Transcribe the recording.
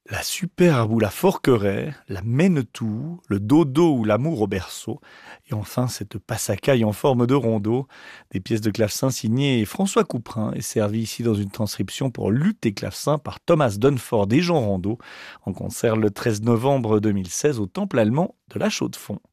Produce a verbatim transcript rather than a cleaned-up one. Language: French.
La superbe ou la forquerait, la mène-tout, le dodo ou l'amour au berceau, et enfin cette passacaille en forme de rondeau, des pièces de clavecin signées François Couperin et servies ici dans une transcription pour luth et clavecin par Thomas Dunford et Jean Rondeau, en concert le treize novembre deux mille seize au Temple allemand de la Chaux-de-Fonds.